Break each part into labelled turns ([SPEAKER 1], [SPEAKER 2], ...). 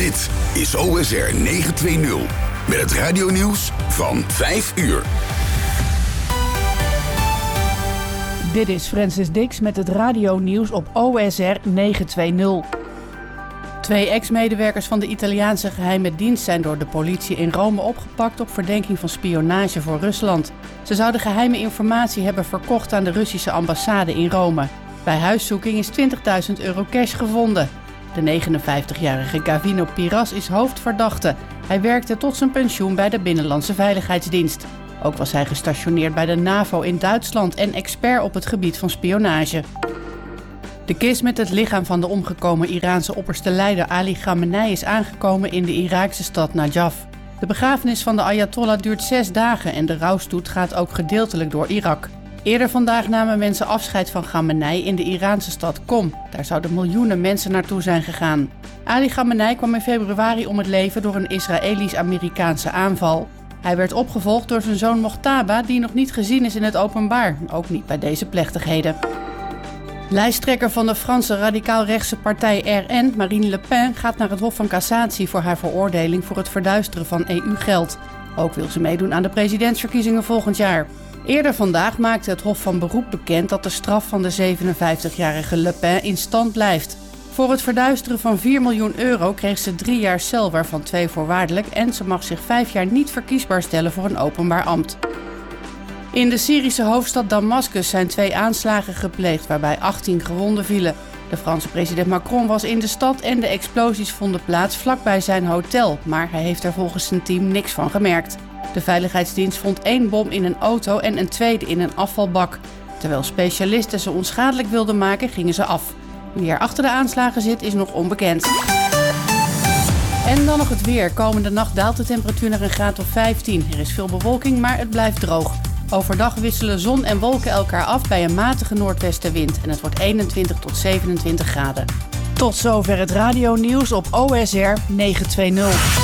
[SPEAKER 1] Dit is OSR 920 met het radionieuws van 5 uur.
[SPEAKER 2] Dit is Francis Dix met het radionieuws op OSR 920. 2 ex-medewerkers van de Italiaanse geheime dienst zijn door de politie in Rome opgepakt op verdenking van spionage voor Rusland. Ze zouden geheime informatie hebben verkocht aan de Russische ambassade in Rome. Bij huiszoeking is €20.000 cash gevonden. De 59-jarige Gavino Piras is hoofdverdachte. Hij werkte tot zijn pensioen bij de Binnenlandse Veiligheidsdienst. Ook was hij gestationeerd bij de NAVO in Duitsland en expert op het gebied van spionage. De kist met het lichaam van de omgekomen Iraanse opperste leider Ali Khamenei is aangekomen in de Iraakse stad Najaf. De begrafenis van de Ayatollah duurt 6 dagen en de rouwstoet gaat ook gedeeltelijk door Irak. Eerder vandaag namen mensen afscheid van Khamenei in de Iraanse stad Qom. Daar zouden miljoenen mensen naartoe zijn gegaan. Ali Khamenei kwam in februari om het leven door een Israëlisch-Amerikaanse aanval. Hij werd opgevolgd door zijn zoon Mojtaba, die nog niet gezien is in het openbaar, ook niet bij deze plechtigheden. Lijsttrekker van de Franse radicaal-rechtse partij RN, Marine Le Pen, gaat naar het Hof van Cassatie voor haar veroordeling voor het verduisteren van EU-geld. Ook wil ze meedoen aan de presidentsverkiezingen volgend jaar. Eerder vandaag maakte het Hof van Beroep bekend dat de straf van de 57-jarige Le Pen in stand blijft. Voor het verduisteren van €4 miljoen kreeg ze 3 jaar cel, waarvan 2 voorwaardelijk, en ze mag zich 5 jaar niet verkiesbaar stellen voor een openbaar ambt. In de Syrische hoofdstad Damascus zijn 2 aanslagen gepleegd waarbij 18 gewonden vielen. De Franse president Macron was in de stad en de explosies vonden plaats vlakbij zijn hotel, maar hij heeft er volgens zijn team niks van gemerkt. De veiligheidsdienst vond 1 bom in een auto en een tweede in een afvalbak. Terwijl specialisten ze onschadelijk wilden maken, gingen ze af. Wie er achter de aanslagen zit, is nog onbekend. En dan nog het weer. Komende nacht daalt de temperatuur naar een graad of 15. Er is veel bewolking, maar het blijft droog. Overdag wisselen zon en wolken elkaar af bij een matige noordwestenwind. En het wordt 21 tot 27 graden. Tot zover het radionieuws op OSR 920.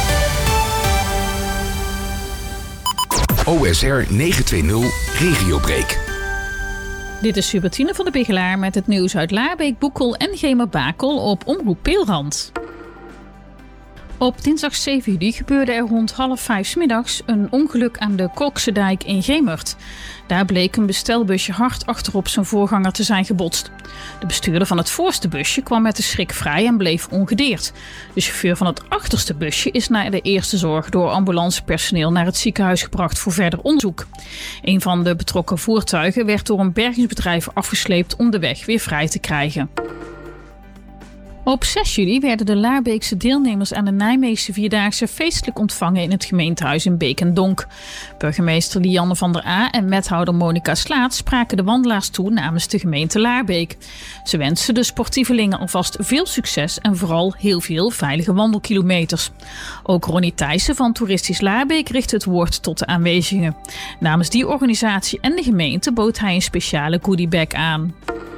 [SPEAKER 1] OSR 920 Regiobreak.
[SPEAKER 3] Dit is Subertine van de Bigelaar met het nieuws uit Laarbeek, Boekel en Gemerbakel op Omroep Peelrand. Op dinsdag 7 juli gebeurde er rond 4:30 's middags een ongeluk aan de Kolksendijk in Gemert. Daar bleek een bestelbusje hard achterop zijn voorganger te zijn gebotst. De bestuurder van het voorste busje kwam met de schrik vrij en bleef ongedeerd. De chauffeur van het achterste busje is naar de eerste zorg door ambulancepersoneel naar het ziekenhuis gebracht voor verder onderzoek. Een van de betrokken voertuigen werd door een bergingsbedrijf afgesleept om de weg weer vrij te krijgen. Op 6 juli werden de Laarbeekse deelnemers aan de Nijmeegse Vierdaagse feestelijk ontvangen in het gemeentehuis in Beek en Donk. Burgemeester Lianne van der A en wethouder Monica Slaat spraken de wandelaars toe namens de gemeente Laarbeek. Ze wensen de sportievelingen alvast veel succes en vooral heel veel veilige wandelkilometers. Ook Ronnie Thijssen van Toeristisch Laarbeek richtte het woord tot de aanwezigen. Namens die organisatie en de gemeente bood hij een speciale goodiebag aan.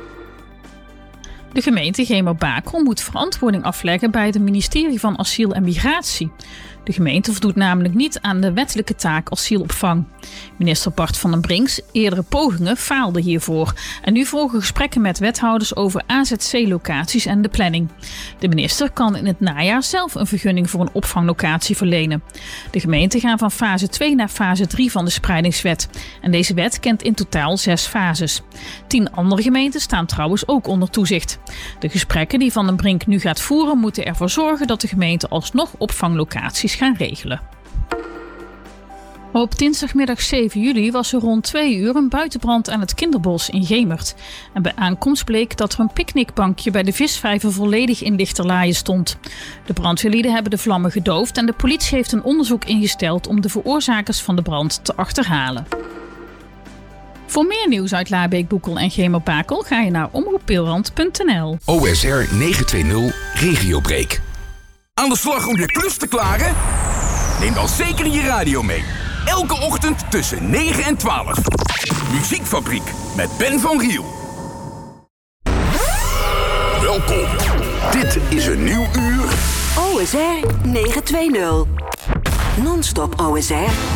[SPEAKER 3] De gemeente Gemerbakel moet verantwoording afleggen bij het ministerie van Asiel en Migratie. De gemeente voldoet namelijk niet aan de wettelijke taak asielopvang. Minister Bart van den Brink's eerdere pogingen faalden hiervoor. En nu volgen gesprekken met wethouders over AZC-locaties en de planning. De minister kan in het najaar zelf een vergunning voor een opvanglocatie verlenen. De gemeenten gaan van fase 2 naar fase 3 van de spreidingswet. En deze wet kent in totaal 6 fases. 10 andere gemeenten staan trouwens ook onder toezicht. De gesprekken die Van den Brink nu gaat voeren moeten ervoor zorgen dat de gemeenten alsnog opvanglocaties gaan regelen. Op dinsdagmiddag 7 juli was er rond 2 uur een buitenbrand aan het Kinderbos in Gemert. En bij aankomst bleek dat er een picknickbankje bij de visvijver volledig in lichterlaaien stond. De brandweerlieden hebben de vlammen gedoofd en de politie heeft een onderzoek ingesteld om de veroorzakers van de brand te achterhalen. Voor meer nieuws uit Laarbeek, Boekel en Gemerbakel ga je naar omroeppeelrand.nl.
[SPEAKER 1] OSR 920 Regiobreak. Aan de slag om je klus te klaren? Neem dan zeker je radio mee. Elke ochtend tussen 9 en 12. Muziekfabriek met Ben van Riel. Welkom. Dit is een nieuw uur.
[SPEAKER 4] OSR 920. Non-stop OSR.